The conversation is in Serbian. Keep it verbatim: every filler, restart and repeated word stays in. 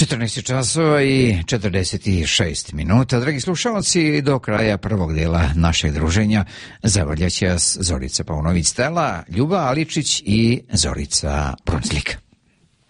četrnaest časova i četrdeset šest minuta. Dragi slušalci, do kraja prvog dela našeg druženja zavrljaće vas Zorica Paunović-Stela, Ljuba Aličić i Zorica Brunslik.